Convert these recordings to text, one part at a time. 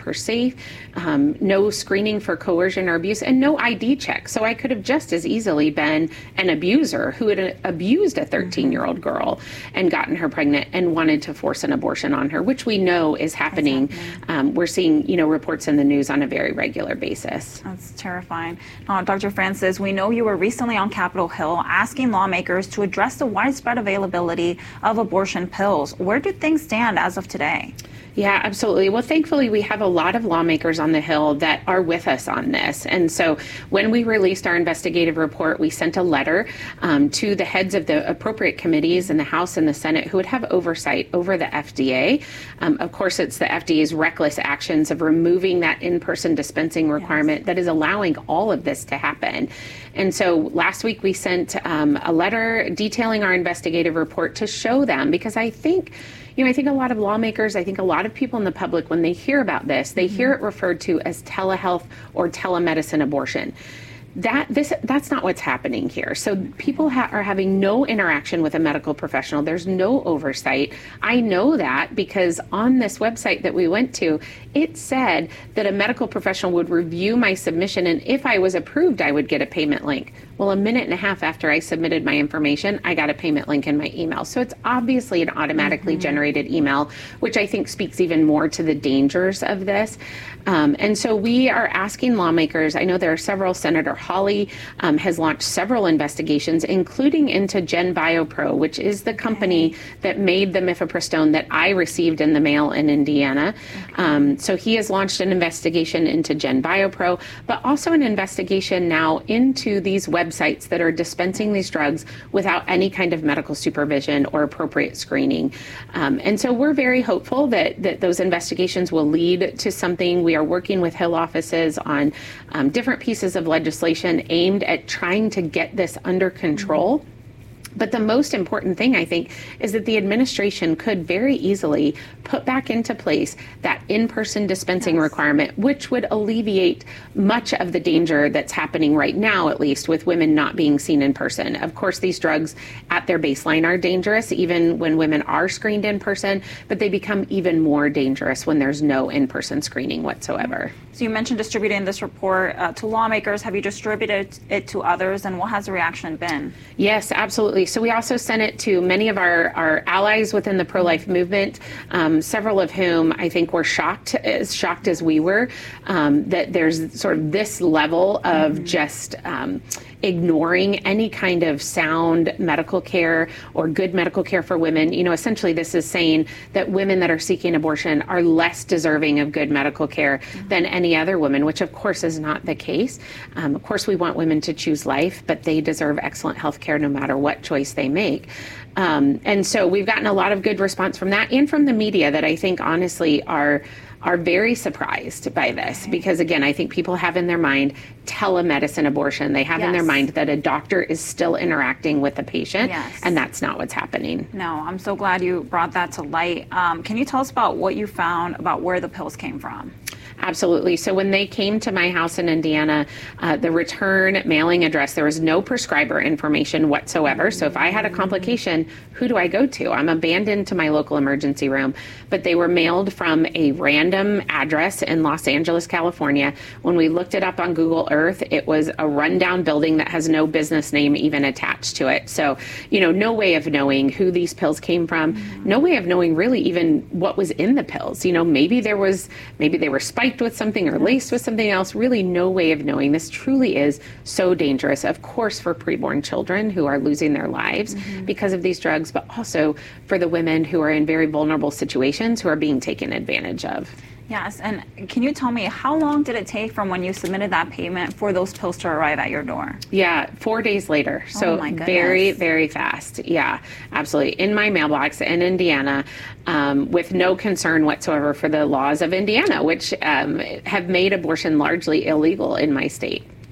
her safe, no screening for coercion or abuse, and no ID check. So I could have just as easily been an abuser who had abused a 13-year-old girl and gotten her pregnant and wanted to force an abortion on her, which we know is happening. We're seeing, reports in the news on a very regular basis. That's terrifying. Dr. Francis, we know you were recently on Capitol Hill asking lawmakers to address the widespread availability of abortion pills. Where do things stand as of today? Yeah, absolutely. Well, thankfully, we have a lot of lawmakers on the Hill that are with us on this. And so when we released our investigative report, we sent a letter to the heads of the appropriate committees in the House and the Senate who would have oversight over the FDA. Of course, it's the FDA's reckless actions of removing that in-person dispensing requirement that is allowing all of this to happen. And so last week we sent a letter detailing our investigative report to show them, because I think a lot of lawmakers, I think a lot of people in the public, when they hear about this, they hear it referred to as telehealth or telemedicine abortion. That's not what's happening here. So people are having no interaction with a medical professional. There's no oversight. I know that because on this website that we went to, it said that a medical professional would review my submission, and if I was approved, I would get a payment link. Well, a minute and a half after I submitted my information, I got a payment link in my email. So it's obviously an automatically generated email, which I think speaks even more to the dangers of this. And so we are asking lawmakers, I know there are several, Senator Hawley has launched several investigations, including into GenBioPro, which is the company that made the mifepristone that I received in the mail in Indiana. So he has launched an investigation into GenBioPro, but also an investigation now into these websites that are dispensing these drugs without any kind of medical supervision or appropriate screening. And so we're very hopeful that those investigations will lead to something. We are working with Hill offices on different pieces of legislation aimed at trying to get this under control. But the most important thing, I think, is that the administration could very easily put back into place that in-person dispensing requirement, which would alleviate much of the danger that's happening right now, at least, with women not being seen in person. Of course, these drugs at their baseline are dangerous, even when women are screened in person, but they become even more dangerous when there's no in-person screening whatsoever. So you mentioned distributing this report to lawmakers. Have you distributed it to others, and what has the reaction been? Yes, absolutely. So we also sent it to many of our allies within the pro-life movement, several of whom I think were shocked as we were, that there's sort of this level of just ignoring any kind of sound medical care or good medical care for women. Essentially this is saying that women that are seeking abortion are less deserving of good medical care than any other woman, which of course is not the case. Of course we want women to choose life, but they deserve excellent health care no matter what choice they make. And so we've gotten a lot of good response from that and from the media that I think honestly are very surprised by this, because again, I think people have in their mind telemedicine abortion. They have in their mind that a doctor is still interacting with the patient, and that's not what's happening. No, I'm so glad you brought that to light. Can you tell us about what you found about where the pills came from? Absolutely. So when they came to my house in Indiana, the return mailing address, there was no prescriber information whatsoever. So if I had a complication, who do I go to? I'm abandoned to my local emergency room. But they were mailed from a random address in Los Angeles, California. When we looked it up on Google Earth, it was a rundown building that has no business name even attached to it. So, no way of knowing who these pills came from, no way of knowing really even what was in the pills. Maybe they were spiked with something or laced with something else, really no way of knowing. This truly is so dangerous, of course, for preborn children who are losing their lives because of these drugs, but also for the women who are in very vulnerable situations who are being taken advantage of. Yes, and can you tell me, how long did it take from when you submitted that payment for those pills to arrive at your door? Yeah, 4 days later. So very, very fast. Yeah, absolutely. In my mailbox in Indiana, with no concern whatsoever for the laws of Indiana, which have made abortion largely illegal in my state.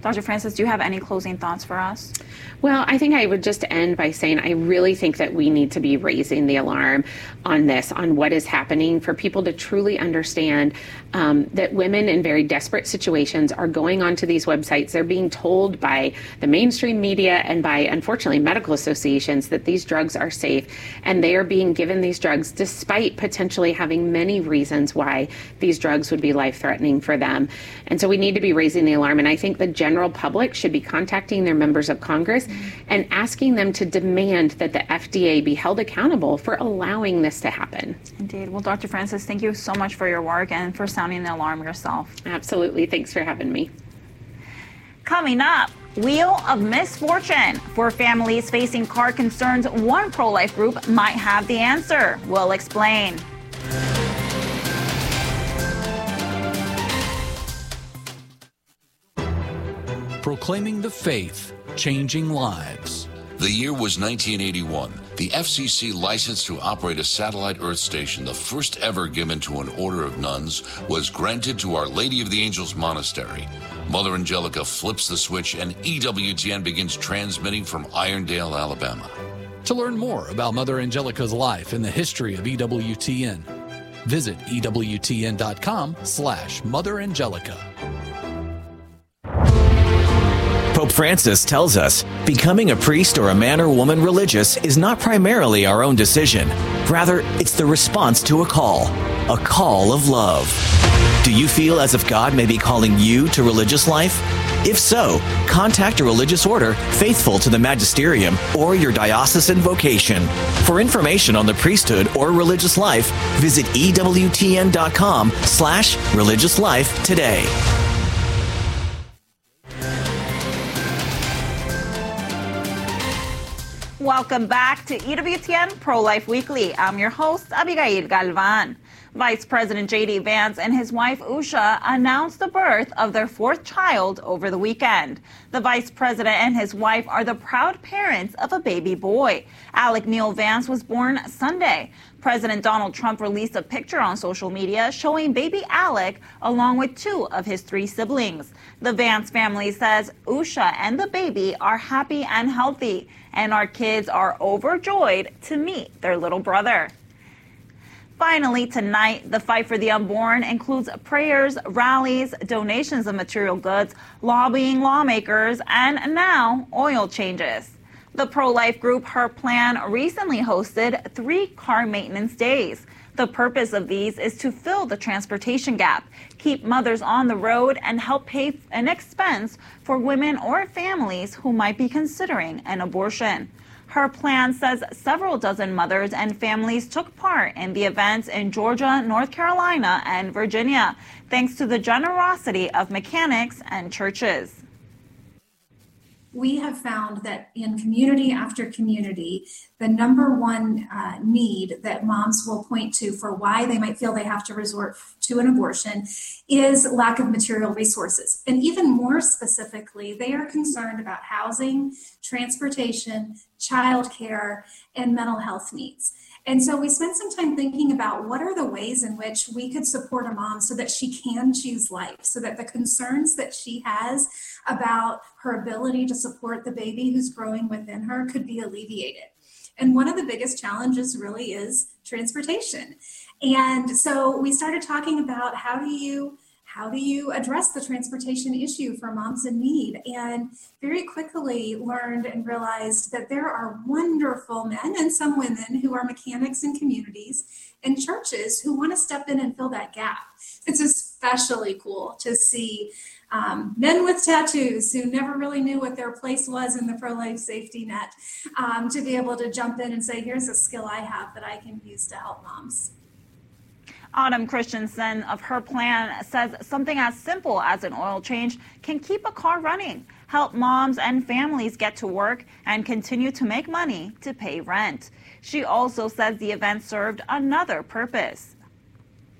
Dr. Francis, do you have any closing thoughts for us? Well, I think I would just end by saying I really think that we need to be raising the alarm on this, on what is happening, for people to truly understand that women in very desperate situations are going onto these websites. They're being told by the mainstream media and by, unfortunately, medical associations that these drugs are safe, and they are being given these drugs despite potentially having many reasons why these drugs would be life-threatening for them. And so we need to be raising the alarm, and I think the general public should be contacting their members of Congress and asking them to demand that the FDA be held accountable for allowing this to happen. Indeed. Well, Dr. Francis, thank you so much for your work and for sounding the alarm yourself. Absolutely. Thanks for having me. Coming up, Wheel of Misfortune. For families facing car concerns, one pro-life group might have the answer. We'll explain. Proclaiming the faith, changing lives. The year was 1981. The FCC license to operate a satellite Earth station, the first ever given to an order of nuns, was granted to Our Lady of the Angels Monastery. Mother Angelica flips the switch and EWTN begins transmitting from Irondale, Alabama. To learn more about Mother Angelica's life and the history of EWTN, visit EWTN.com/Mother Angelica. Pope Francis tells us becoming a priest or a man or woman religious is not primarily our own decision. Rather, it's the response to a call of love. Do you feel as if God may be calling you to religious life? If so, contact a religious order faithful to the magisterium or your diocesan vocation. For information on the priesthood or religious life, visit EWTN.com/religious life today. Welcome back to EWTN Pro-Life Weekly. I'm your host, Abigail Galvan. Vice President J.D. Vance and his wife Usha announced the birth of their fourth child over the weekend. The Vice President and his wife are the proud parents of a baby boy. Alec Neil Vance was born Sunday. President Donald Trump released a picture on social media showing baby Alec along with two of his three siblings. The Vance family says Usha and the baby are happy and healthy, and our kids are overjoyed to meet their little brother. Finally, tonight, the fight for the unborn includes prayers, rallies, donations of material goods, lobbying lawmakers, and now oil changes. The pro-life group Her Plan recently hosted 3 car maintenance days. The purpose of these is to fill the transportation gap, keep mothers on the road, and help pay an expense for women or families who might be considering an abortion. Her Plan says several dozen mothers and families took part in the events in Georgia, North Carolina, and Virginia, thanks to the generosity of mechanics and churches. We have found that in community after community, the number one need that moms will point to for why they might feel they have to resort to an abortion is lack of material resources. And even more specifically, they are concerned about housing, transportation, childcare, and mental health needs. And so we spent some time thinking about what are the ways in which we could support a mom so that she can choose life, so that the concerns that she has about her ability to support the baby who's growing within her could be alleviated. And one of the biggest challenges really is transportation. And so we started talking about how do you address the transportation issue for moms in need, and very quickly learned and realized that there are wonderful men and some women who are mechanics in communities and churches who want to step in and fill that gap. It's especially cool to see men with tattoos who never really knew what their place was in the pro-life safety net, to be able to jump in and say, here's a skill I have that I can use to help moms. Autumn Christensen of Her Plan says something as simple as an oil change can keep a car running, help moms and families get to work, and continue to make money to pay rent. She also says the event served another purpose.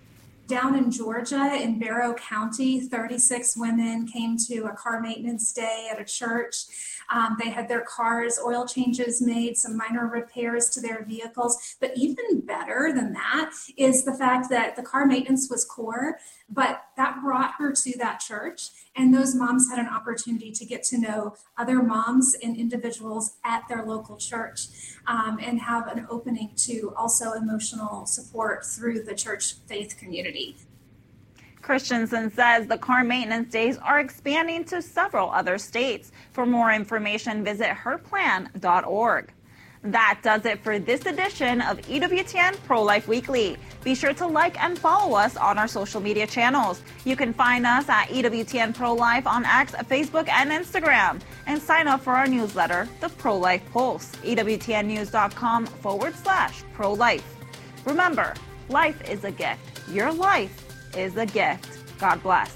Down in Georgia, in Barrow County, 36 women came to a car maintenance day at a church. They had their cars, oil changes made, some minor repairs to their vehicles. But even better than that is the fact that the car maintenance was core, but that brought her to that church. And those moms had an opportunity to get to know other moms and individuals at their local church, and have an opening to also emotional support through the church faith community. Christensen says the car maintenance days are expanding to several other states. For more information, visit herplan.org. That does it for this edition of EWTN Pro-Life Weekly. Be sure to like and follow us on our social media channels. You can find us at EWTN Pro-Life on X, Facebook, and Instagram. And sign up for our newsletter, The Pro-Life Pulse, EWTNnews.com/pro-life. Remember, life is a gift. Your life is a gift. God bless.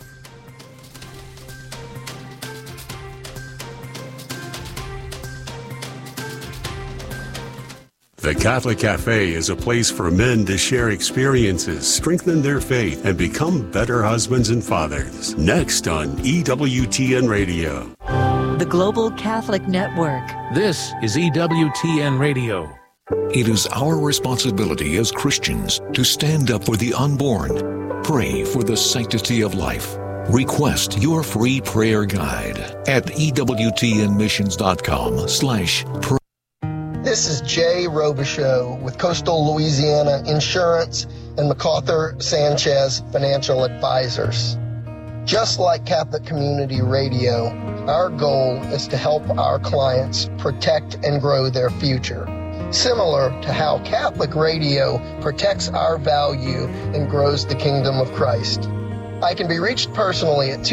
The Catholic Cafe is a place for men to share experiences, strengthen their faith, and become better husbands and fathers. Next on EWTN Radio. The Global Catholic Network. This is EWTN Radio. It is our responsibility as Christians to stand up for the unborn, pray for the sanctity of life. Request your free prayer guide at EWTNmissions.com/pray. This is Jay Robichaux with Coastal Louisiana Insurance and MacArthur Sanchez Financial Advisors. Just like Catholic Community Radio, our goal is to help our clients protect and grow their future, similar to how Catholic Radio protects our value and grows the kingdom of Christ. I can be reached personally at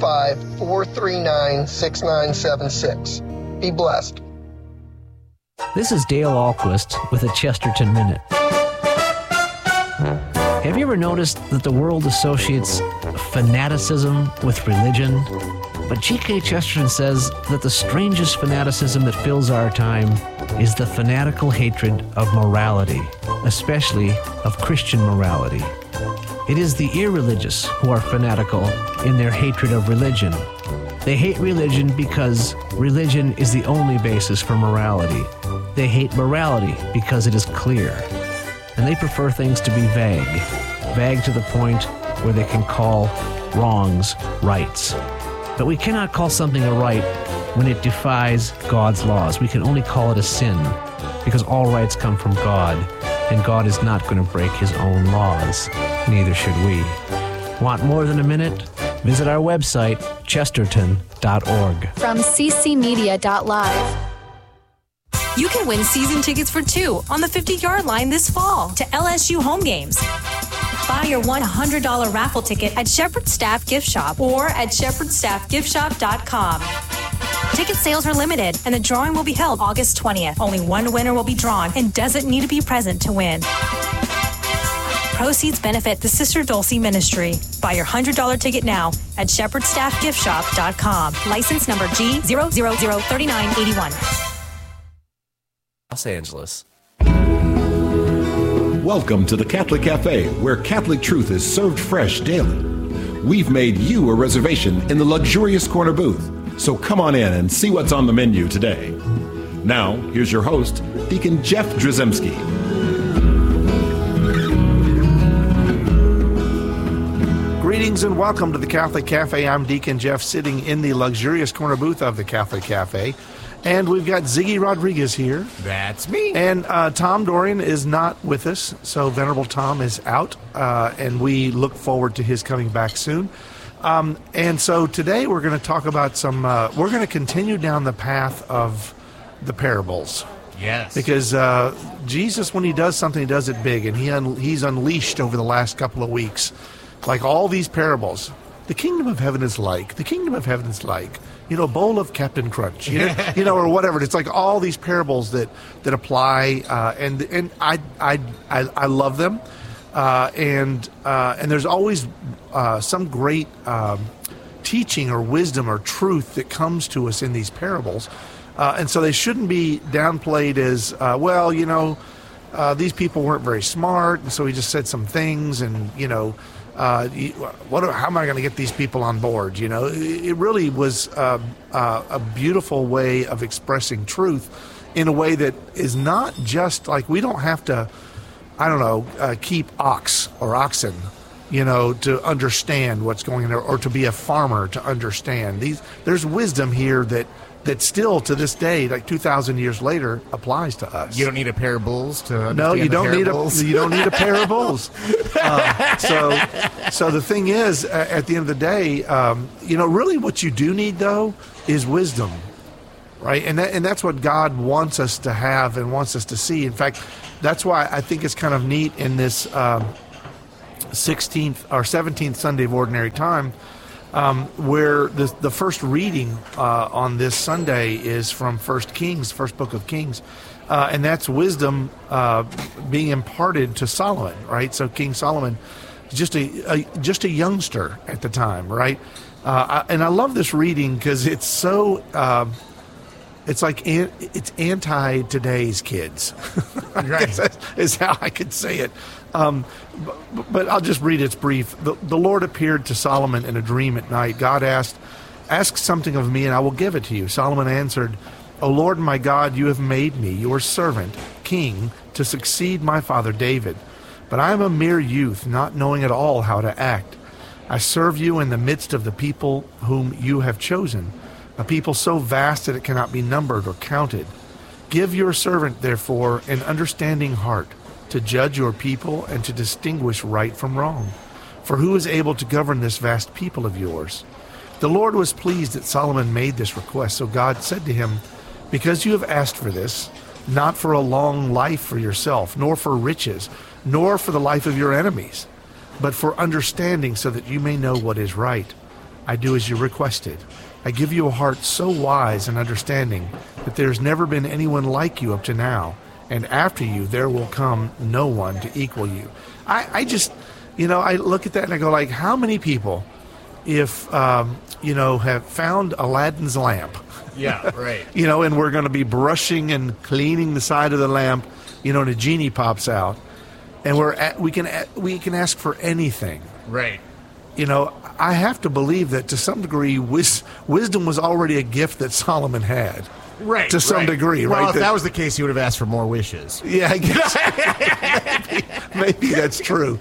225-439-6976. Be blessed. This is Dale Ahlquist with a Chesterton Minute. Have you ever noticed that the world associates fanaticism with religion? But G.K. Chesterton says that the strangest fanaticism that fills our time is the fanatical hatred of morality, especially of Christian morality. It is the irreligious who are fanatical in their hatred of religion. They hate religion because religion is the only basis for morality. They hate morality because it is clear. And they prefer things to be vague to the point where they can call wrongs rights. But we cannot call something a right when it defies God's laws. We can only call it a sin because all rights come from God, and God is not going to break his own laws. Neither should we. Want more than a minute? Visit our website, chesterton.org. From ccmedia.live. You can win season tickets for two on the 50-yard line this fall to LSU home games. Buy your $100 raffle ticket at Shepherd Staff Gift Shop or at shepherdstaffgiftshop.com. Ticket sales are limited, and the drawing will be held August 20th. Only one winner will be drawn and doesn't need to be present to win. Proceeds benefit the Sister Dulcie Ministry. Buy your $100 ticket now at shepherdstaffgiftshop.com. License number G0003981. Los Angeles. Welcome to the Catholic Cafe, where Catholic truth is served fresh daily. We've made you a reservation in the luxurious corner booth, so come on in and see what's on the menu today. Now, here's your host, Deacon Jeff Drzymski. Greetings and welcome to the Catholic Cafe. I'm Deacon Jeff, sitting in the luxurious corner booth of the Catholic Cafe. And we've got Ziggy Rodriguez here. That's me. And Tom Dorian is not with us, so Venerable Tom is out, and we look forward to his coming back soon. And so today we're going to talk about we're going to continue down the path of the parables. Yes. Because Jesus, when he does something, he does it big, and he's unleashed over the last couple of weeks, like all these parables. The kingdom of heaven is like, a bowl of Captain Crunch, or whatever. It's like all these parables that apply, and I love them, and there's always some great teaching or wisdom or truth that comes to us in these parables, and so they shouldn't be downplayed as these people weren't very smart, and so he just said some things, and how am I going to get these people on board? You know, it really was a beautiful way of expressing truth in a way that is not just like, we don't have to, keep oxen, you know, to understand what's going on, or to be a farmer to understand. There's wisdom here that still to this day, like 2,000 years later, applies to us. You don't need a pair of bulls to understand. No, you don't need a pair of bulls. So the thing is, at the end of the day, really what you do need though is wisdom, right? And that's what God wants us to have and wants us to see. In fact, that's why I think it's kind of neat in this 16th or 17th Sunday of Ordinary Time, where the first reading on this Sunday is from First Book of Kings, and that's wisdom being imparted to Solomon, right? So King Solomon, just a youngster at the time, right? And I love this reading because it's so it's anti today's kids. Right. is how I could say it. But I'll just read its brief. The Lord appeared to Solomon in a dream at night. God asked, "Ask something of me, and I will give it to you." Solomon answered, "O Lord my God, you have made me your servant, king, to succeed my father David. But I am a mere youth, not knowing at all how to act. I serve you in the midst of the people whom you have chosen, a people so vast that it cannot be numbered or counted. Give your servant, therefore, an understanding heart, to judge your people and to distinguish right from wrong. For who is able to govern this vast people of yours?" The Lord was pleased that Solomon made this request, so God said to him, "Because you have asked for this, not for a long life for yourself, nor for riches, nor for the life of your enemies, but for understanding so that you may know what is right, I do as you requested. I give you a heart so wise and understanding that there has never been anyone like you up to now, and after you there will come no one to equal you." I just, I look at that and I go like, how many people, if, have found Aladdin's lamp. Yeah, right. And we're going to be brushing and cleaning the side of the lamp, and a genie pops out, and we can ask for anything. Right. I have to believe that to some degree, wisdom was already a gift that Solomon had. Right. To some degree, right? Well, if that was the case, he would have asked for more wishes. Yeah, I guess. maybe that's true.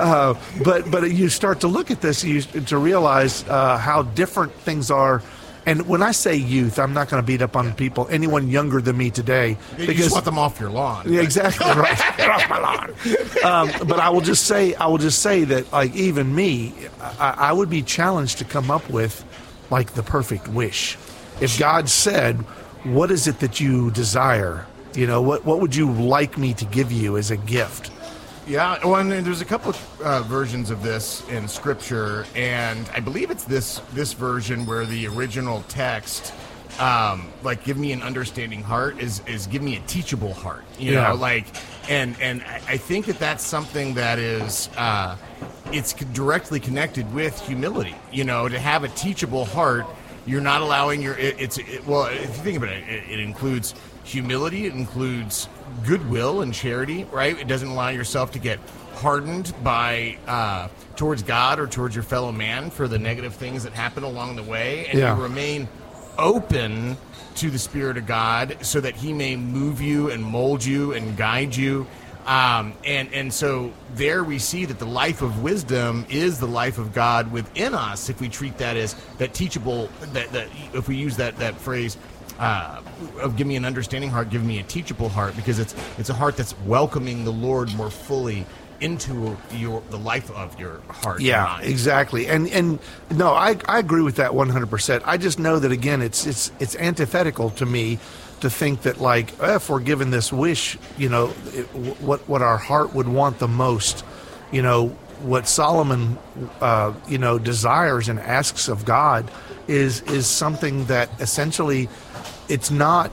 But you start to look at this, to realize how different things are. And when I say youth, I'm not going to beat up on anyone younger than me today. You just want them off your lawn. Yeah, exactly right. Get off my lawn. But I will just say that, like, even me, I would be challenged to come up with, like, the perfect wish. If God said, "What is it that you desire? What would you like me to give you as a gift?" Yeah, well, and there's a couple of versions of this in Scripture, and I believe it's this version where the original text, like, give me an understanding heart, is give me a teachable heart. And I think that that's something that is, it's directly connected with humility. To have a teachable heart, you're not allowing if you think about it, it includes humility, it includes goodwill and charity, right? It doesn't allow yourself to get hardened by towards God or towards your fellow man for the negative things that happen along the way, and you remain open to the Spirit of God so that He may move you and mold you and guide you. And so there we see that the life of wisdom is the life of God within us if we treat that as that teachable, that if we use that phrase, of give me an understanding heart, give me a teachable heart, because it's a heart that's welcoming the Lord more fully into the life of your heart. Yeah, exactly. And no, I agree with that 100%. I just know that, again, it's antithetical to me to think that, like, if we're given this wish, what our heart would want the most, what Solomon desires and asks of God is something that essentially, it's not,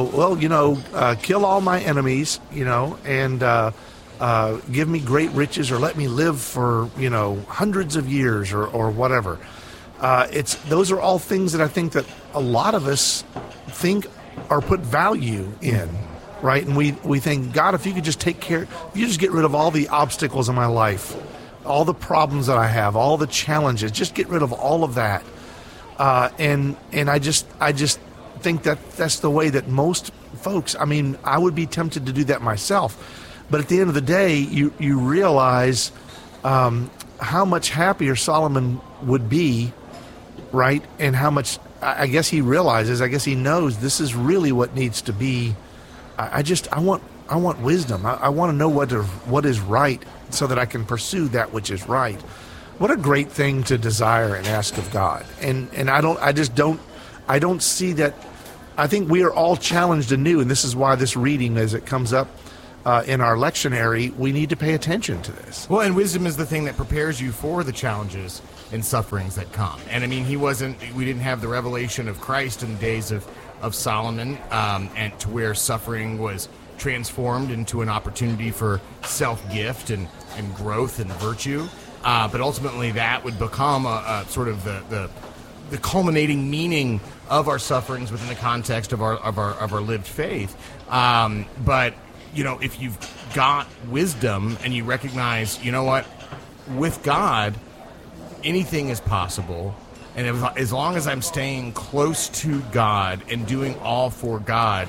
kill all my enemies, and give me great riches, or let me live for, hundreds of years, or whatever. Those are all things that I think that a lot of us think or put value in, right? And we think, God, if you could just take care, if you just get rid of all the obstacles in my life, problems that I have, all the challenges. Just get rid of all of that. And I just think that that's the way that most folks, I mean, I would be tempted to do that myself. But at the end of the day, you realize how much happier Solomon would be, right? And how much, I guess he realizes, I guess he knows this is really what needs to be. I want wisdom. I want to know what is right so that I can pursue that which is right. What a great thing to desire and ask of God. And I don't see that. I think we are all challenged anew, and this is why this reading, as it comes up in our lectionary, we need to pay attention to this. Well, and wisdom is the thing that prepares you for the challenges and sufferings that come. And I mean, we didn't have the revelation of Christ in the days of Solomon, and to where suffering was transformed into an opportunity for self-gift and growth and virtue. But ultimately that would become a sort of the culminating meaning of our sufferings within the context of our lived faith. But if you've got wisdom and you recognize, you know what, with God, anything is possible. And as long as I'm staying close to God and doing all for God,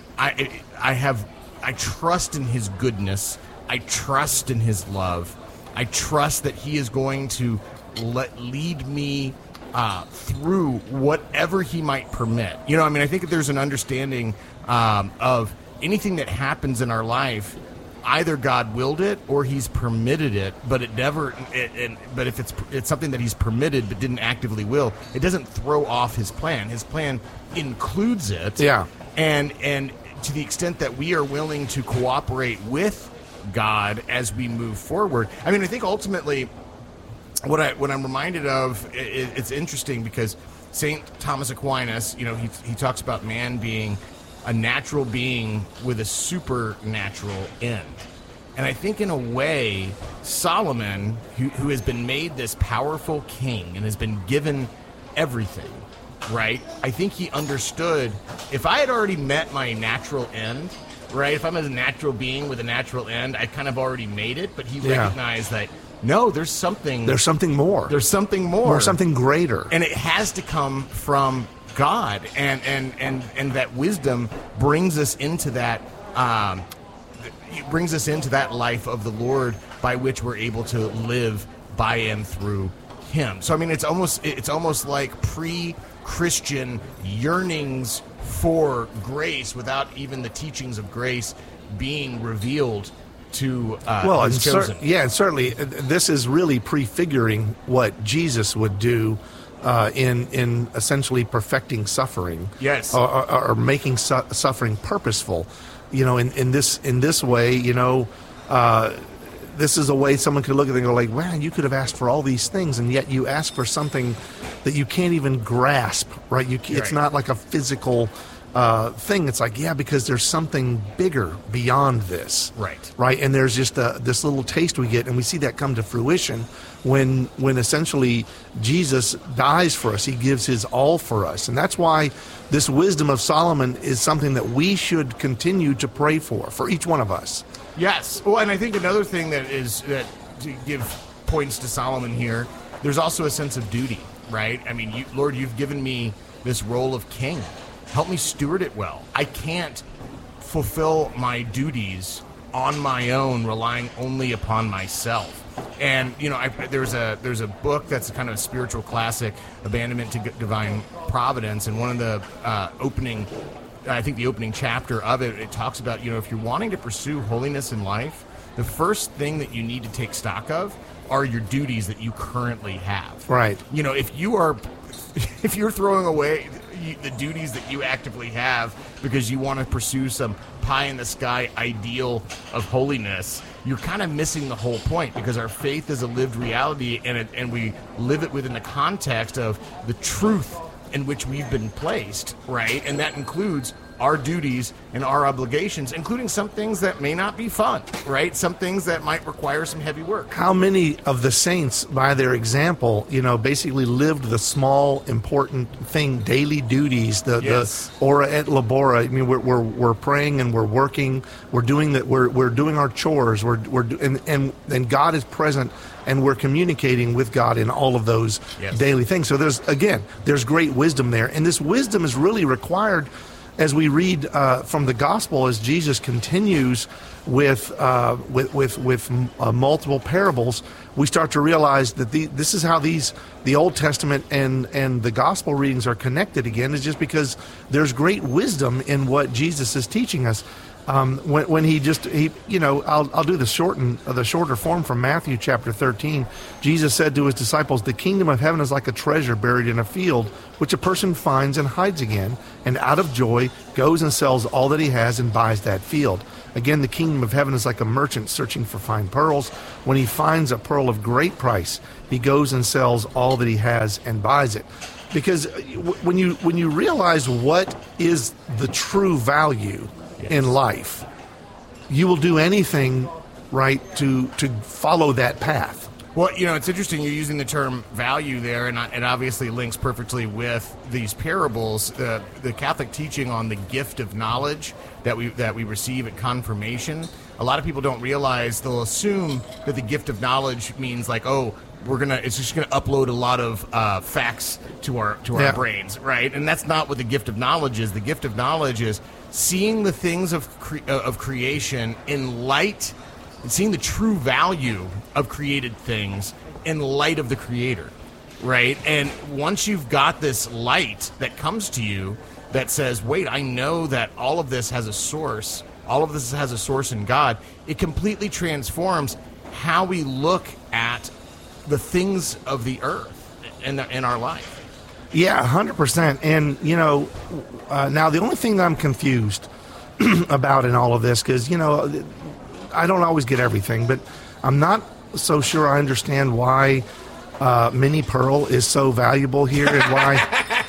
I trust in His goodness. I trust in His love. I trust that He is going to lead me through whatever He might permit. I think that there's an understanding of anything that happens in our life, either God willed it or He's permitted it, but it never. But if it's something that He's permitted but didn't actively will, it doesn't throw off His plan. His plan includes it. Yeah. And to the extent that we are willing to cooperate with God as we move forward. I mean, I think ultimately what I'm reminded of, it's interesting because St. Thomas Aquinas, he talks about man being a natural being with a supernatural end. And I think in a way, Solomon, who has been made this powerful king and has been given everything, right? I think he understood, if I had already met my natural end, right? If I'm a natural being with a natural end, I kind of already made it, but he recognized that, no, there's something more. There's something more. Or something greater. And it has to come from God. And that wisdom brings us into that life of the Lord by which we're able to live by and through Him. So I mean, it's almost like pre-Christian yearnings for grace without even the teachings of grace being revealed to His chosen. And certainly this is really prefiguring what Jesus would do in essentially perfecting suffering. Yes. Or making suffering purposeful. In this way, this is a way someone could look at it and go like, wow, you could have asked for all these things, and yet you ask for something that you can't even grasp, right? It's not like a physical thing. It's like, because there's something bigger beyond this. Right. And there's just this little taste we get, and we see that come to fruition when essentially Jesus dies for us. He gives His all for us. And that's why this wisdom of Solomon is something that we should continue to pray for each one of us. Yes. Well, and I think another thing that to give points to Solomon here, there's also a sense of duty, right? I mean, Lord, you've given me this role of king. Help me steward it well. I can't fulfill my duties on my own, relying only upon myself. And there's a book that's a kind of a spiritual classic, Abandonment to Divine Providence, and one of the the opening chapter of it talks about, if you're wanting to pursue holiness in life, the first thing that you need to take stock of are your duties that you currently have. Right. If you're throwing away the duties that you actively have because you want to pursue some pie-in-the-sky ideal of holiness, you're kind of missing the whole point, because our faith is a lived reality, and we live it within the context of the truth in which we've been placed, right? And that includes our duties and our obligations, including some things that may not be fun, right? Some things that might require some heavy work. How many of the saints, by their example, basically lived the small, important thing, daily duties, the ora et labora. I mean, we're praying and we're working, we're doing that, we're doing our chores, and God is present, and we're communicating with God in all of those daily things. So there's great wisdom there, and this wisdom is really required as we read from the gospel, as Jesus continues with multiple parables. We start to realize that this is how the Old Testament and the gospel readings are connected again, is just because there's great wisdom in what Jesus is teaching us. When I'll do the shorter form from Matthew chapter 13. Jesus said to his disciples, "The kingdom of heaven is like a treasure buried in a field, which a person finds and hides again, and out of joy goes and sells all that he has and buys that field. Again, the kingdom of heaven is like a merchant searching for fine pearls. When he finds a pearl of great price, he goes and sells all that he has and buys it." Because when you realize what is the true value in life, you will do anything, right, to follow that path. Well, it's interesting you're using the term value there, and it obviously links perfectly with these parables. The Catholic teaching on the gift of knowledge that we receive at confirmation. A lot of people don't realize, they'll assume that the gift of knowledge means like, oh, it's just gonna upload a lot of facts to our brains, right? And that's not what the gift of knowledge is. The gift of knowledge is seeing the things of creation in light, seeing the true value of created things in light of the Creator, right? And once you've got this light that comes to you that says, wait, I know that all of this has a source, all of this has a source in God, it completely transforms how we look at the things of the earth in our life. Yeah, 100%. And, now the only thing that I'm confused about in all of this, because, I don't always get everything, but I'm not so sure I understand why Minnie Pearl is so valuable here, and why...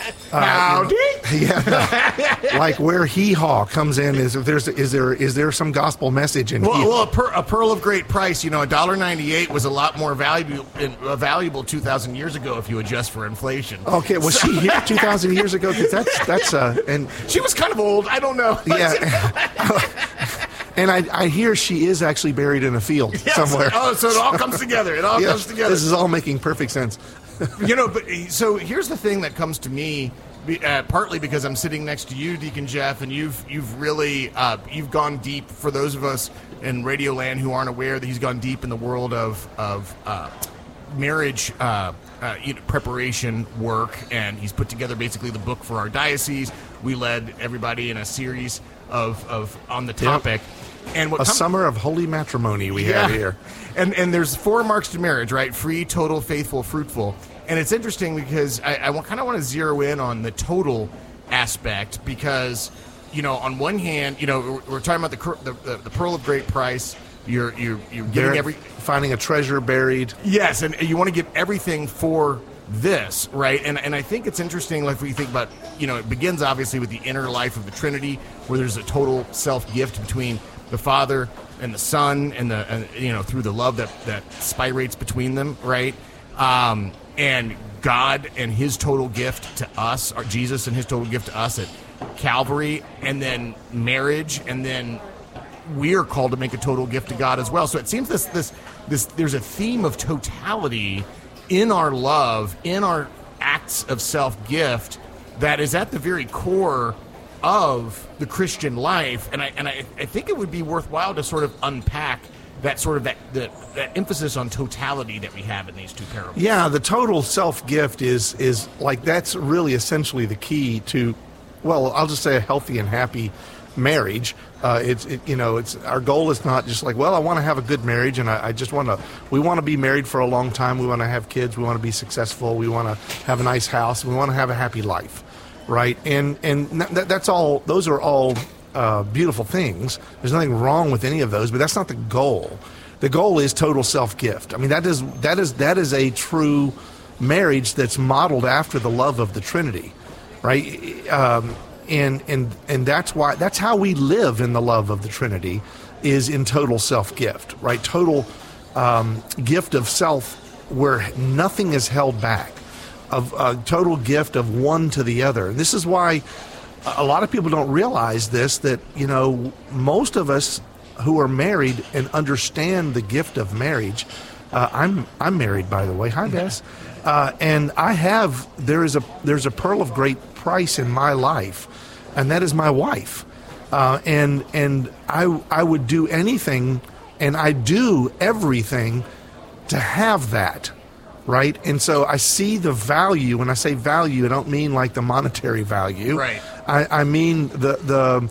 like where Hee Haw comes in is there some gospel message in here? Well, a pearl of great price. $1.98 was a lot more valuable 2,000 years ago if you adjust for inflation. Okay, was she here 2,000 years ago? Because that's and she was kind of old. I don't know. Yeah. And I hear she is actually buried in a field somewhere. Oh, so it all comes together. It all comes together. This is all making perfect sense. But so here's the thing that comes to me, partly because I'm sitting next to you, Deacon Jeff, and you've really you've gone deep. For those of us in Radio Land who aren't aware, that he's gone deep in the world of marriage preparation work, and he's put together basically the book for our diocese. We led everybody in a series of on the topic. Yep. And summer of holy matrimony we have here. And there's 4 marks to marriage, right? Free, total, faithful, fruitful. And it's interesting because I kind of want to zero in on the total aspect, because, on one hand, we're talking about the pearl of great price. You're getting finding a treasure buried. Yes, and you want to give everything for this, right? And I think it's interesting, like, if we think about, it begins obviously with the inner life of the Trinity, where there's a total self-gift between the Father and the Son, and through the love that spirates between them, right? And God and His total gift to us, or Jesus and His total gift to us at Calvary, and then marriage, and then we are called to make a total gift to God as well. So it seems this there's a theme of totality in our love, in our acts of self-gift, that is at the very core of the Christian life. And I think it would be worthwhile to sort of unpack that sort of that emphasis on totality that we have in these two parables. Yeah, the total self-gift is like, that's really essentially the key to, well, I'll just say a healthy and happy marriage. It's our goal is not just like, well, I want to have a good marriage, and we want to be married for a long time. We want to have kids. We want to be successful. We want to have a nice house. We want to have a happy life, right? And that's all. Those are all beautiful things. There's nothing wrong with any of those, but that's not the goal. The goal is total self-gift. I mean, that is a true marriage that's modeled after the love of the Trinity, right? And that's how we live in the love of the Trinity, is in total self-gift, right? Total gift of self where nothing is held back, of a total gift of one to the other. And this is why a lot of people don't realize this, that, most of us who are married and understand the gift of marriage. I'm married, by the way. Hi, Bess. And there's a pearl of great price in my life, and that is my wife. And I would do anything, and I do everything to have that, right? And so I see the value. When I say value, I don't mean like the monetary value. Right. I mean the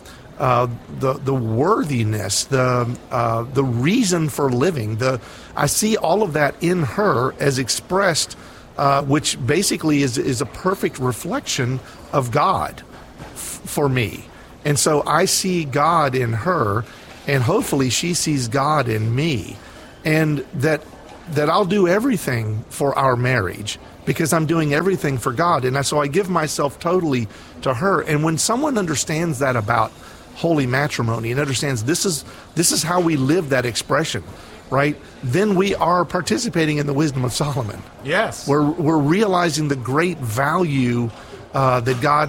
worthiness, the reason for living. I see all of that in her as expressed, which basically is a perfect reflection of God for me. And so I see God in her, and hopefully she sees God in me, and that I'll do everything for our marriage because I'm doing everything for God. And so I give myself totally to her. And when someone understands that about holy matrimony and understands this is how we live that expression, right? Then we are participating in the wisdom of Solomon. Yes. We're realizing the great value that God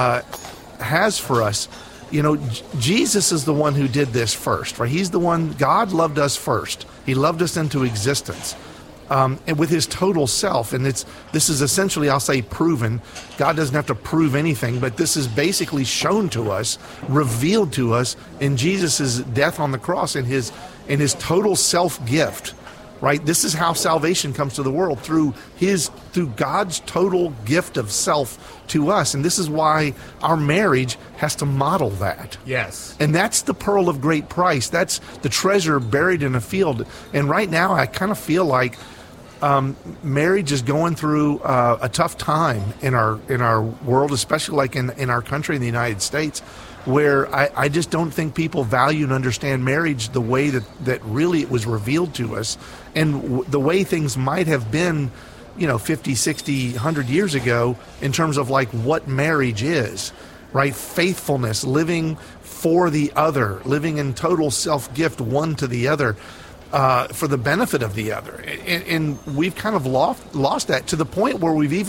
has for us. Jesus is the one who did this first, right? He's the one. God loved us first. He loved us into existence, and with his total self. And this is essentially, I'll say, proven. God doesn't have to prove anything, but this is basically shown to us, revealed to us in Jesus' death on the cross, in his total self gift. Right? This is how salvation comes to the world, through God's total gift of self to us. And this is why our marriage has to model that. Yes. And that's the pearl of great price. That's the treasure buried in a field. And right now I kind of feel like marriage is going through a tough time in our world, especially like in our country, in the United States, where I just don't think people value and understand marriage the way that really it was revealed to us, and the way things might have been, 50, 60, 100 years ago, in terms of like what marriage is, right? Faithfulness, living for the other, living in total self-gift, one to the other, for the benefit of the other. And we've kind of lost that, to the point where we're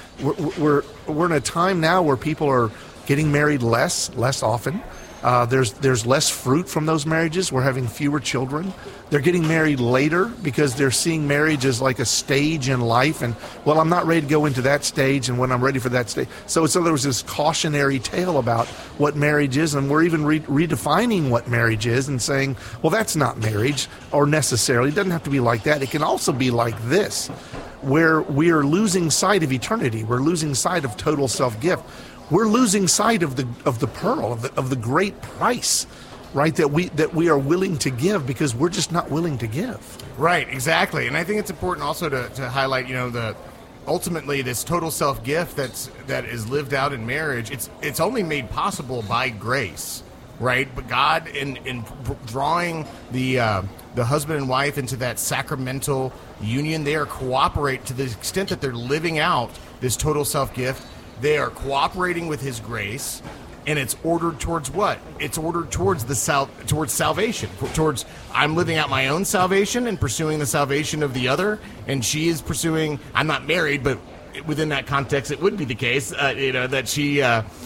in a time now where people are getting married less often. There's less fruit from those marriages. We're having fewer children. They're getting married later because they're seeing marriage as like a stage in life. And, well, I'm not ready to go into that stage, and when I'm ready for that stage. So there was this cautionary tale about what marriage is, and we're even redefining what marriage is and saying, well, that's not marriage, or necessarily. It doesn't have to be like that. It can also be like this, where we are losing sight of eternity. We're losing sight of total self-gift. We're losing sight of the pearl, of the great price, right, that we are willing to give, because we're just not willing to give. Right, exactly. And I think it's important also to highlight, ultimately this total self-gift that is lived out in marriage, it's only made possible by grace, right? But God, in drawing the husband and wife into that sacramental union, they are cooperate to the extent that they're living out this total self-gift. They are cooperating with his grace, and it's ordered towards what? It's ordered towards towards salvation. Towards, I'm living out my own salvation and pursuing the salvation of the other, and she is pursuing. I'm not married, but within that context, it would be the case, that she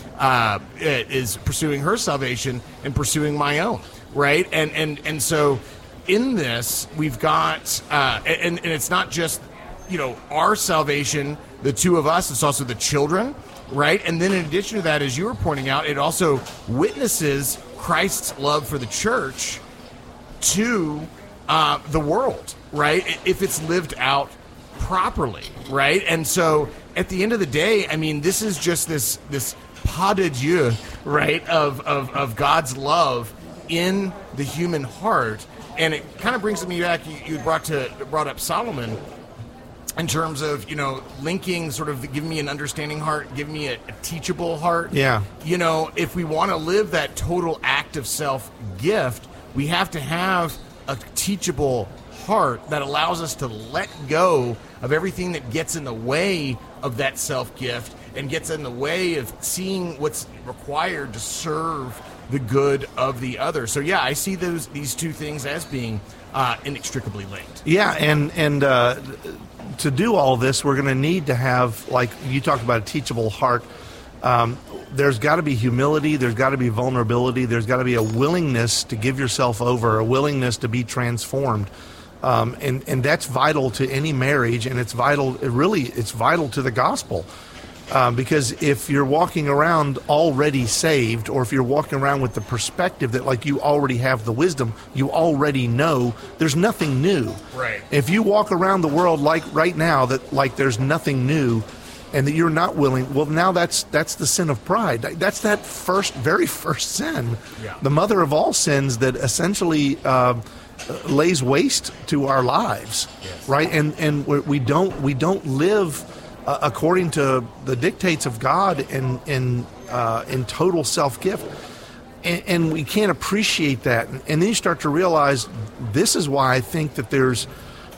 is pursuing her salvation and pursuing my own, right? And so in this, we've got, and it's not just, our salvation, the two of us, it's also the children, right? And then in addition to that, as you were pointing out, it also witnesses Christ's love for the church to the world, right? If it's lived out properly, right? And so at the end of the day, I mean, this is just this pas de Dieu, right, of God's love in the human heart. And it kind of brings me back, you brought up Solomon, in terms of, linking, sort of giving me an understanding heart, giving me a teachable heart. Yeah. If we want to live that total act of self-gift, we have to have a teachable heart that allows us to let go of everything that gets in the way of that self-gift and gets in the way of seeing what's required to serve the good of the other. So yeah, I see these two things as being inextricably linked. Yeah, and to do all this, we're going to need to have, like you talked about, a teachable heart. There's got to be humility, there's got to be vulnerability, there's got to be a willingness to give yourself over, a willingness to be transformed. And that's vital to any marriage, and it's vital to the gospel. Because if you're walking around already saved, or if you're walking around with the perspective that like you already have the wisdom, you already know, there's nothing new. Right. If you walk around the world like right now that like there's nothing new, and that you're not willing, well, now that's the sin of pride. That's that very first sin, the mother of all sins that essentially lays waste to our lives, right? And we don't live according to the dictates of God in total self-gift, and we can't appreciate that. And then you start to realize this is why I think that there's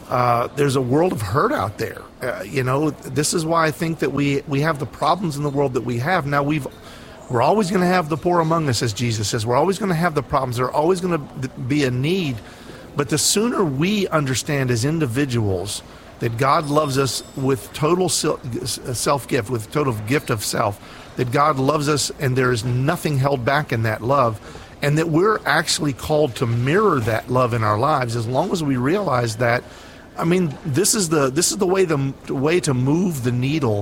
a world of hurt out there. This is why I think that we have the problems in the world that we have. Now we're always going to have the poor among us, as Jesus says. We're always going to have the problems. There's always going to be a need. But the sooner we understand as individuals that God loves us with total self-gift, with total gift of self, that God loves us and there is nothing held back in that love, and that we're actually called to mirror that love in our lives, as long as we realize that, I mean, this is the way to move the needle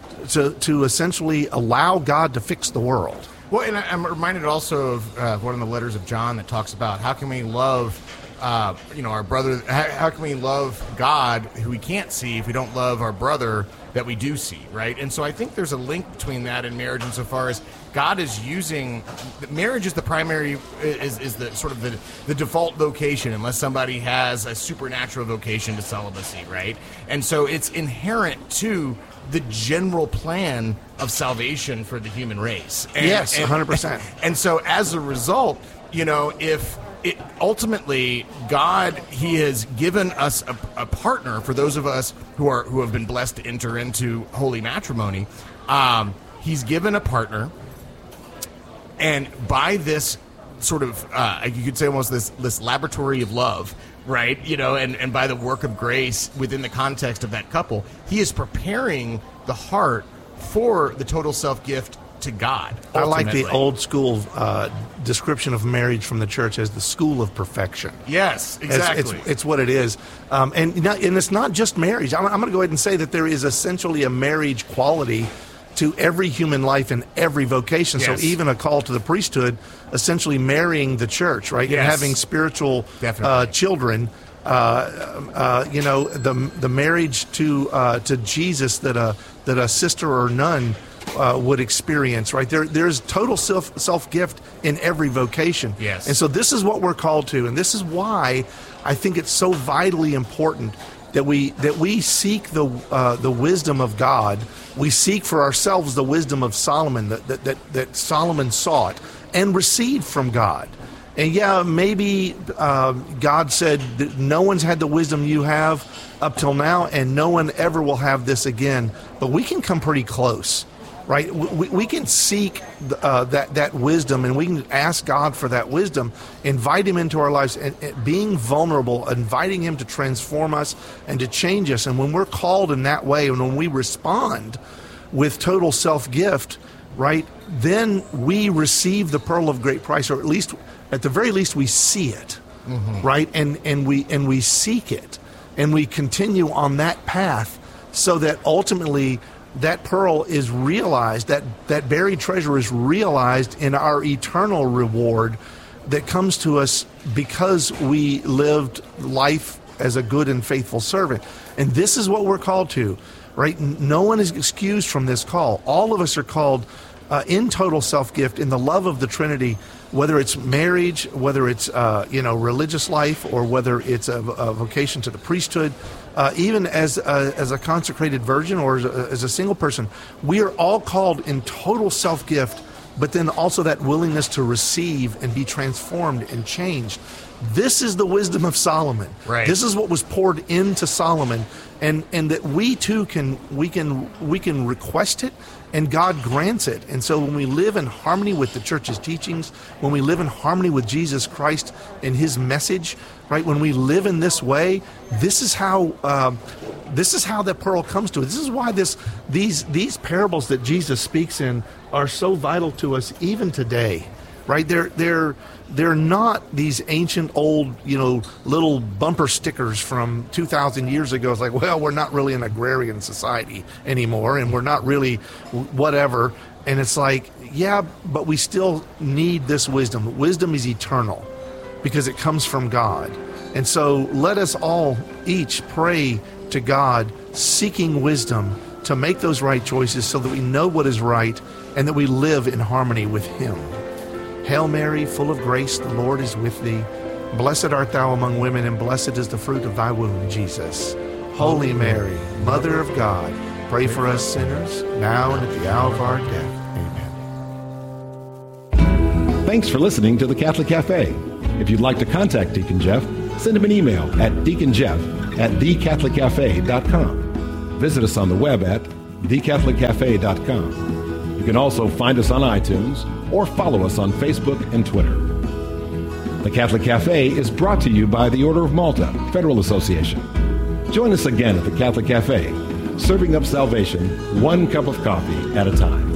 to essentially allow God to fix the world. Well, and I'm reminded also of one of the letters of John that talks about how can we love our brother, how can we love God who we can't see if we don't love our brother that we do see, right? And so I think there's a link between that and marriage insofar as God is using, marriage is the primary, is the sort of the default vocation unless somebody has a supernatural vocation to celibacy, right? And so it's inherent to the general plan of salvation for the human race. Yes, 100%. And so as a result, if ultimately, God, He has given us a partner for those of us who have been blessed to enter into holy matrimony. He's given a partner, and by this sort of, you could say almost this laboratory of love, right? And by the work of grace within the context of that couple, He is preparing the heart for the total self-gift to God. Ultimately. I like the old school description of marriage from the church as the school of perfection. Yes, exactly. It's what it is. And it's not just marriage. I'm going to go ahead and say that there is essentially a marriage quality to every human life and every vocation. Yes. So even a call to the priesthood, essentially marrying the church, right? Yes. And having spiritual children. The marriage to Jesus that a sister or nun would experience, right? There's total self-gift in every vocation. Yes. And so this is what we're called to, and this is why I think it's so vitally important that we seek the wisdom of God. We seek for ourselves the wisdom of Solomon that Solomon sought and received from God. And yeah, maybe God said that no one's had the wisdom you have up till now, and no one ever will have this again. But we can come pretty close, right? We can seek that wisdom, and we can ask God for that wisdom, invite Him into our lives, and being vulnerable, inviting Him to transform us and to change us. And when we're called in that way, and when we respond with total self-gift, right, then we receive the pearl of great price, or at the very least, we see it, right? And we seek it, and we continue on that path, so that ultimately that pearl is realized, that buried treasure is realized in our eternal reward that comes to us because we lived life as a good and faithful servant. And this is what we're called to, right? No one is excused from this call. All of us are called in total self-gift, in the love of the Trinity, whether it's marriage, whether it's religious life, or whether it's a vocation to the priesthood, even as a consecrated virgin or as a single person. We are all called in total self-gift, but then also that willingness to receive and be transformed and changed. This is the wisdom of Solomon. Right. This is what was poured into Solomon, and that we too can request it, and God grants it. And so when we live in harmony with the church's teachings, when we live in harmony with Jesus Christ and his message, right? When we live in this way, this is how that pearl comes to us. This is why these parables that Jesus speaks in are so vital to us even today, right? They're not these ancient old, little bumper stickers from 2,000 years ago. It's like, well, we're not really an agrarian society anymore, and we're not really whatever. And it's like, yeah, but we still need this wisdom. Wisdom is eternal because it comes from God. And so let us all each pray to God, seeking wisdom to make those right choices so that we know what is right and that we live in harmony with him. Hail Mary, full of grace, the Lord is with thee. Blessed art thou among women, and blessed is the fruit of thy womb, Jesus. Holy Mary, Mother of God, pray for us sinners, now and at the hour of our death. Amen. Thanks for listening to the Catholic Cafe. If you'd like to contact Deacon Jeff, send him an email at deaconjeff@thecatholiccafe.com. Visit us on the web at thecatholiccafe.com. You can also find us on iTunes or follow us on Facebook and Twitter. The Catholic Cafe is brought to you by the Order of Malta Federal Association. Join us again at the Catholic Cafe, serving up salvation one cup of coffee at a time.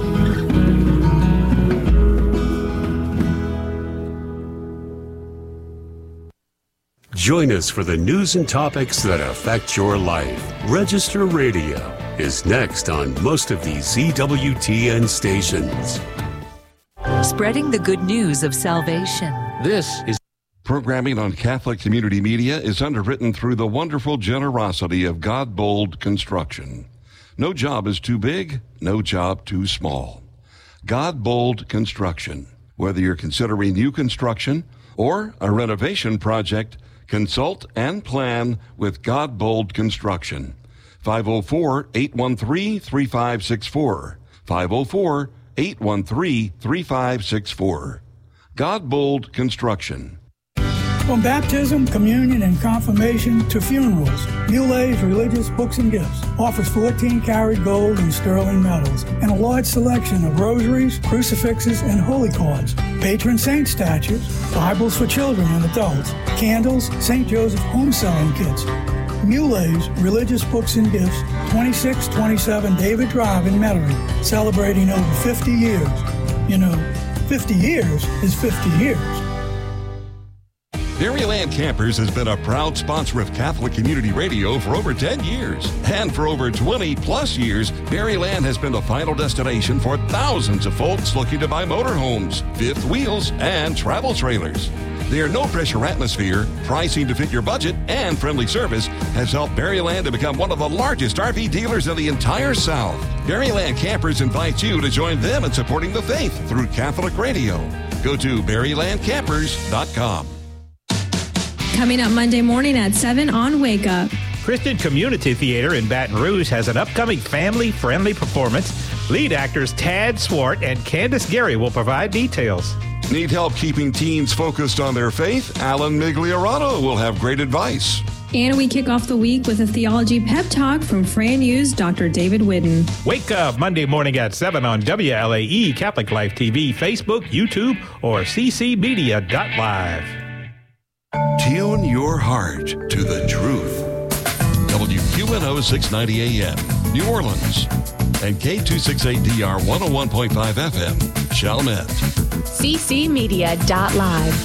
Join us for the news and topics that affect your life. Register Radio is next on most of these EWTN stations. Spreading the good news of salvation. This is programming on Catholic Community Media is underwritten through the wonderful generosity of God Bold Construction. No job is too big, no job too small. God Bold Construction. Whether you're considering new construction or a renovation project, consult and plan with God Bold Construction. 504-813-3564. 504-813-3564. God Bold Construction. From baptism, communion, and confirmation to funerals, Mulet's Religious Books and Gifts offers 14-karat gold and sterling metals and a large selection of rosaries, crucifixes, and holy cards, patron saint statues, Bibles for children and adults, candles, St. Joseph home selling kits. Mulet's Religious Books and Gifts, 2627 David Drive in Metairie, celebrating over 50 years. 50 years is 50 years. Berryland Campers has been a proud sponsor of Catholic Community Radio for over 10 years. And for over 20 plus years, Berryland has been the final destination for thousands of folks looking to buy motorhomes, fifth wheels, and travel trailers. Their no-pressure atmosphere, pricing to fit your budget, and friendly service has helped Berryland to become one of the largest RV dealers in the entire South. Berryland Campers invites you to join them in supporting the faith through Catholic Radio. Go to berrylandcampers.com. Coming up Monday morning at 7 on Wake Up. Christian Community Theater in Baton Rouge has an upcoming family-friendly performance. Lead actors Tad Swart and Candace Gary will provide details. Need help keeping teens focused on their faith? Alan Migliorano will have great advice. And we kick off the week with a theology pep talk from Fran U's Dr. David Whidden. Wake up Monday morning at 7 on WLAE, Catholic Life TV, Facebook, YouTube, or ccmedia.live. Tune your heart to the truth. WQNO 690 AM, New Orleans, and K268DR 101.5 FM, Chalmette. ccmedia.live.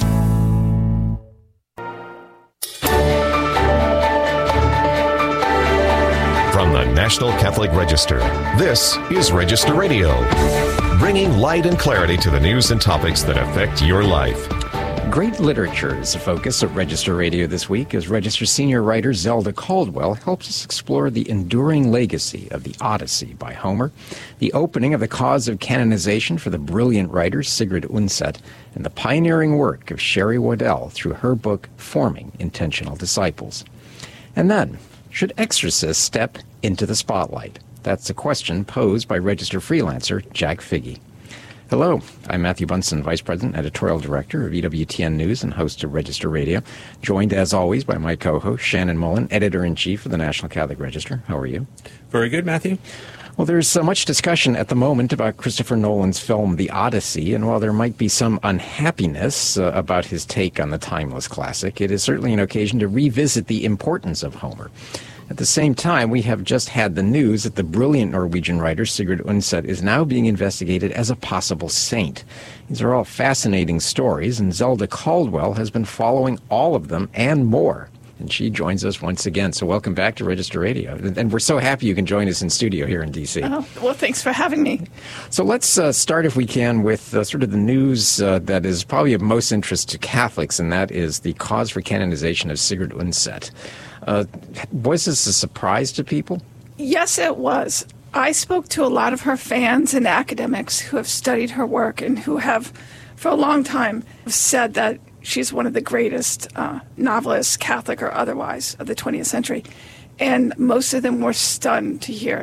From the National Catholic Register, this is Register Radio, bringing light and clarity to the news and topics that affect your life. Great literature is the focus of Register Radio this week as Register senior writer Zelda Caldwell helps us explore the enduring legacy of the Odyssey by Homer, the opening of the cause of canonization for the brilliant writer Sigrid Undset, and the pioneering work of Sherry Waddell through her book Forming Intentional Disciples. And then, should exorcists step into the spotlight? That's a question posed by Register freelancer Jack Figge. Hello, I'm Matthew Bunson, Vice President, Editorial Director of EWTN News and host of Register Radio, joined as always by my co-host Shannon Mullen, Editor-in-Chief of the National Catholic Register. How are you? Very good, Matthew. Well, there's so much discussion at the moment about Christopher Nolan's film The Odyssey, and while there might be some unhappiness about his take on the timeless classic, it is certainly an occasion to revisit the importance of Homer. At the same time, we have just had the news that the brilliant Norwegian writer Sigurd Undset is now being investigated as a possible saint. These are all fascinating stories, and Zelda Caldwell has been following all of them and more. And she joins us once again. So welcome back to Register Radio. And we're so happy you can join us in studio here in D.C. Oh, well, thanks for having me. So let's start, if we can, with sort of the news that is probably of most interest to Catholics, and that is the cause for canonization of Sigurd Undset. Was this a surprise to people? Yes, it was. I spoke to a lot of her fans and academics who have studied her work and who have, for a long time, said that she's one of the greatest novelists, Catholic or otherwise, of the 20th century. And most of them were stunned to hear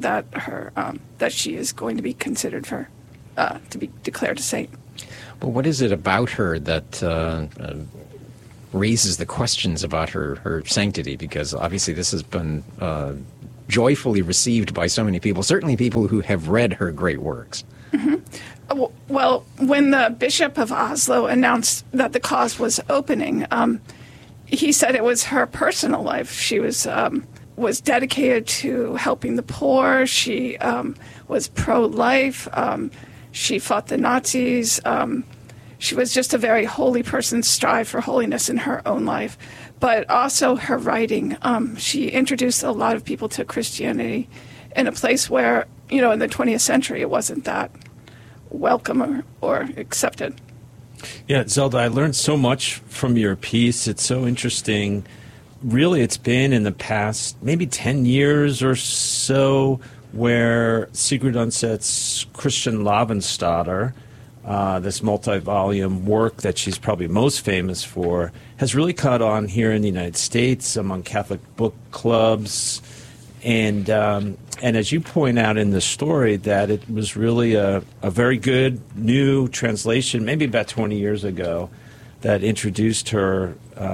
that she is going to be considered to be declared a saint. Well, what is it about her that raises the questions about her sanctity? Because obviously this has been joyfully received by so many people, certainly people who have read her great works. Mm-hmm. Well, when the Bishop of Oslo announced that the cause was opening, he said it was her personal life. She was dedicated to helping the poor. She was pro-life. She fought the Nazis. She was just a very holy person, strived for holiness in her own life. But also her writing. She introduced a lot of people to Christianity in a place where, in the 20th century, it wasn't that welcome or accepted. Yeah, Zelda, I learned so much from your piece. It's so interesting. Really, it's been in the past maybe 10 years or so where Sigurd Undset's Christian Lavensdatter, this multi-volume work that she's probably most famous for, has really caught on here in the United States among Catholic book clubs. And as you point out in the story, that it was really a very good new translation, maybe about 20 years ago, that introduced her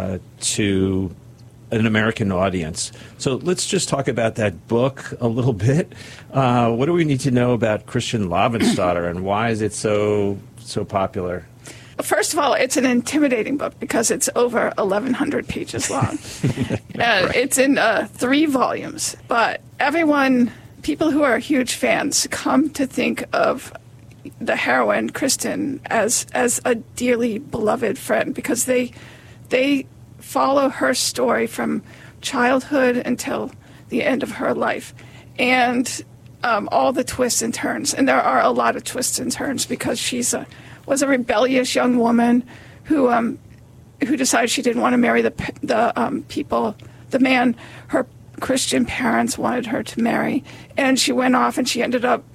to an American audience. So let's just talk about that book a little bit. What do we need to know about Christian Lavensdatter, and why is it so popular? First of all, it's an intimidating book because it's over 1,100 pages long. Right. It's in 3 volumes. But people who are huge fans, come to think of the heroine, Kristen, as a dearly beloved friend, because they follow her story from childhood until the end of her life. And all the twists and turns. And there are a lot of twists and turns because was a rebellious young woman who decided she didn't want to marry the man her Christian parents wanted her to marry, and she went off and she ended up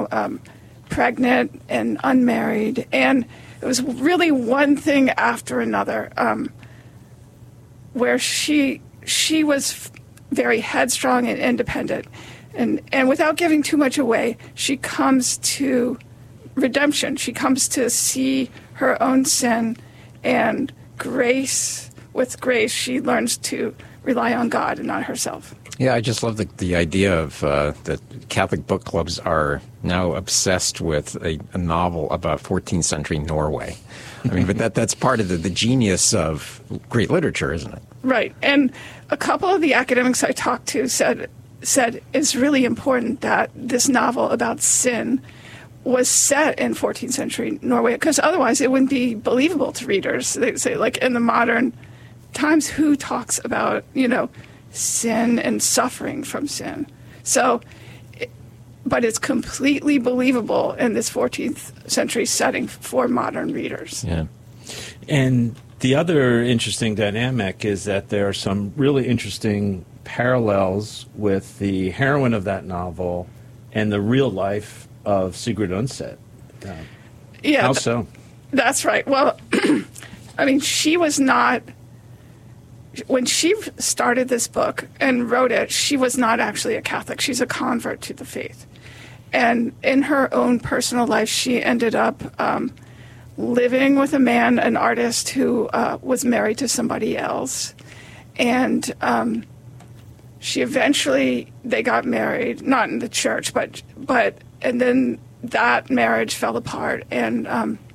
pregnant and unmarried, and it was really one thing after another, where she was very headstrong and independent, and without giving too much away, she comes to redemption. She comes to see her own sin, and with grace, she learns to rely on God and not herself. Yeah, I just love the idea of that Catholic book clubs are now obsessed with a novel about 14th century Norway. I mean, but that's part of the genius of great literature, isn't it? Right. And a couple of the academics I talked to said it's really important that this novel about sin was set in 14th century Norway, because otherwise it wouldn't be believable to readers. They say, like, in the modern times, who talks about, sin and suffering from sin? But it's completely believable in this 14th century setting for modern readers. Yeah. And the other interesting dynamic is that there are some really interesting parallels with the heroine of that novel and the real life of Sigurd Undset. Yeah. How so? That's right. Well, I mean, she was not... When she started this book and wrote it, she was not actually a Catholic. She's a convert to the faith. And in her own personal life, she ended up living with a man, an artist who was married to somebody else. And they got married, not in the church, but and then that marriage fell apart, and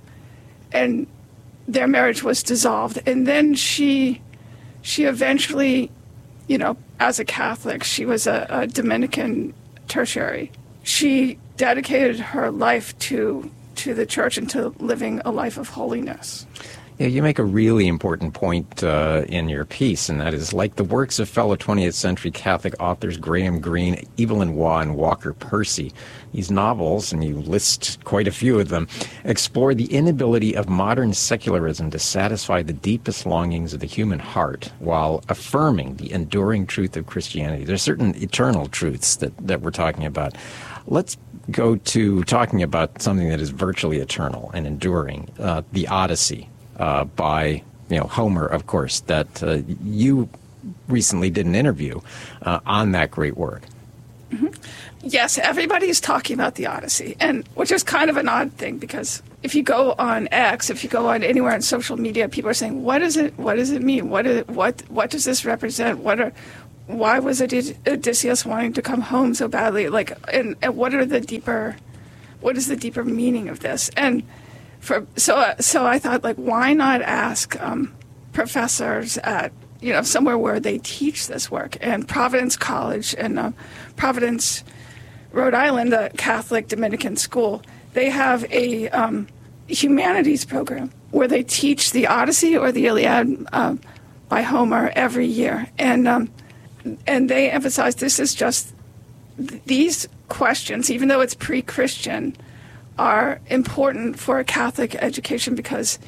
their marriage was dissolved. And then she eventually, as a Catholic, she was a Dominican tertiary. She dedicated her life to the church and to living a life of holiness. Yeah, you make a really important point in your piece, and that is, like the works of fellow 20th century Catholic authors Graham Greene, Evelyn Waugh, and Walker Percy, these novels, and you list quite a few of them, explore the inability of modern secularism to satisfy the deepest longings of the human heart while affirming the enduring truth of Christianity. There are certain eternal truths that we're talking about. Let's go to talking about something that is virtually eternal and enduring, the Odyssey. By Homer, of course, that you recently did an interview on that great work. Mm-hmm. Yes, everybody's talking about the Odyssey, and which is kind of an odd thing, because if you go on X, if you go on anywhere on social media, people are saying, "What is it? What does it mean? What does this represent? Why was Odysseus wanting to come home so badly? And what is the deeper meaning of this?" And So I thought, why not ask professors at somewhere where they teach this work? And Providence College in Providence, Rhode Island, the Catholic Dominican school, they have a humanities program where they teach the Odyssey or the Iliad by Homer every year, and they emphasize this is just these questions, even though it's pre-Christian, are important for a Catholic education because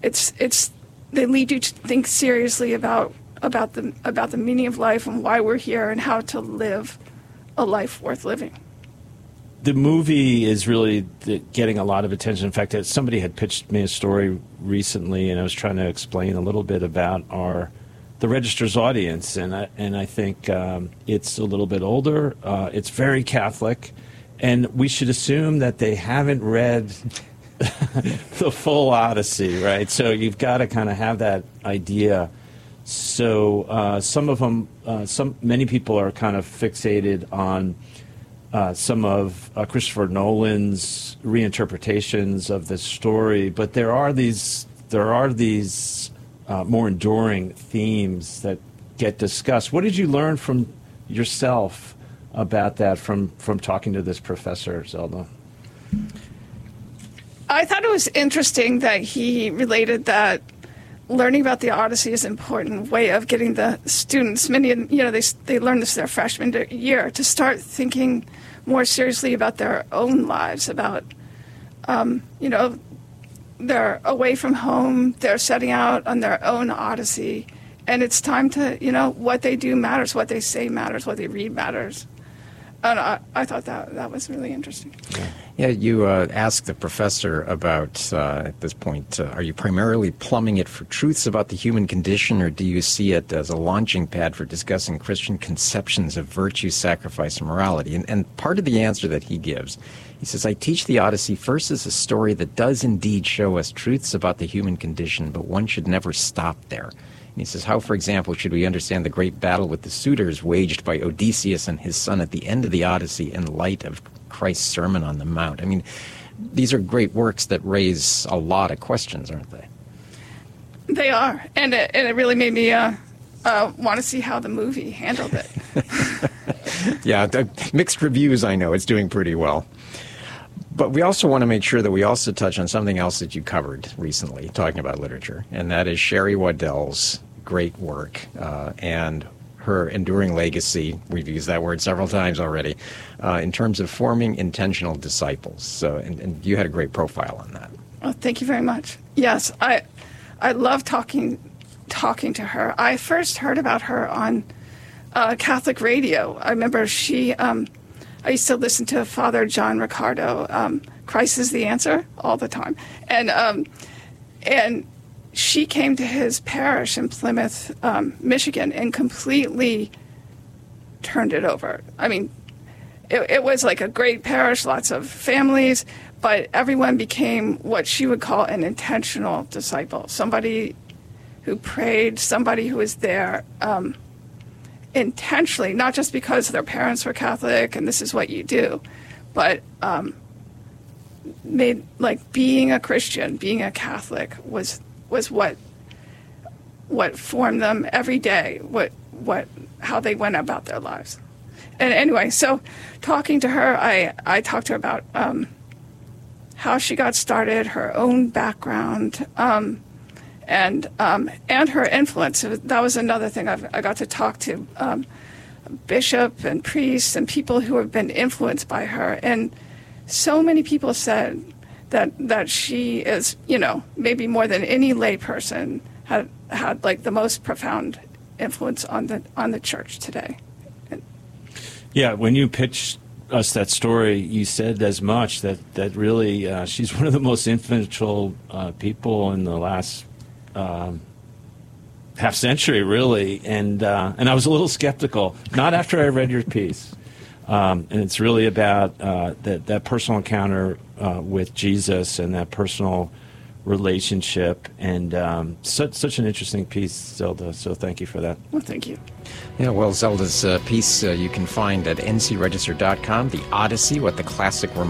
they lead you to think seriously about the meaning of life and why we're here and how to live a life worth living. The movie is really getting a lot of attention. In fact, somebody had pitched me a story recently, and I was trying to explain a little bit about the Register's audience, and I think it's a little bit older. It's very Catholic. And we should assume that they haven't read the full Odyssey, right? So you've got to kind of have that idea. So some of them, many people are kind of fixated on some of Christopher Nolan's reinterpretations of the story, but there are these more enduring themes that get discussed. What did you learn from yourself about that from talking to this professor, Zelda? I thought it was interesting that he related that learning about the Odyssey is an important way of getting the students, many, they learn this their freshman year, to start thinking more seriously about their own lives, about, they're away from home, they're setting out on their own Odyssey, and it's time to, what they do matters, what they say matters, what they read matters. And I thought that was really interesting. Yeah, you asked the professor about, at this point, are you primarily plumbing it for truths about the human condition, or do you see it as a launching pad for discussing Christian conceptions of virtue, sacrifice, and morality? And part of the answer that he gives, he says, I teach the Odyssey first as a story that does indeed show us truths about the human condition, but one should never stop there. And he says, how, for example, should we understand the great battle with the suitors waged by Odysseus and his son at the end of the Odyssey in light of Christ's Sermon on the Mount? I mean, these are great works that raise a lot of questions, aren't they? They are, and it really made me want to see how the movie handled it. Yeah, mixed reviews, I know. It's doing pretty well. But we also want to make sure that we also touch on something else that you covered recently, talking about literature, and that is Sherry Waddell's great work and her enduring legacy. We've used that word several times already, in terms of forming intentional disciples. So, and you had a great profile on that. Oh, thank you very much. Yes, I love talking to her. I first heard about her on Catholic radio. I remember I used to listen to Father John Ricardo, Christ is the Answer, all the time. And she came to his parish in Plymouth, Michigan, and completely turned it over. I mean, it was like a great parish, lots of families, but everyone became what she would call an intentional disciple, somebody who prayed, somebody who was there intentionally, not just because their parents were Catholic and this is what you do, but made like being a Christian, being a Catholic was what formed them every day, how they went about their lives. And anyway, so talking to her, I talked to her about how she got started, her own background, and her influence. That was another thing. I got to talk to bishop and priests and people who have been influenced by her. And so many people said that she is, maybe more than any lay person, had like the most profound influence on the church today. Yeah, when you pitched us that story, you said as much that really she's one of the most influential people in the last half century, really. And I was a little skeptical, not after I read your piece. And it's really about that personal encounter with Jesus and that personal relationship, and such an interesting piece, Zelda, so thank you for that. Well, thank you. Yeah, well, Zelda's piece you can find at ncregister.com, The Odyssey, What the Classic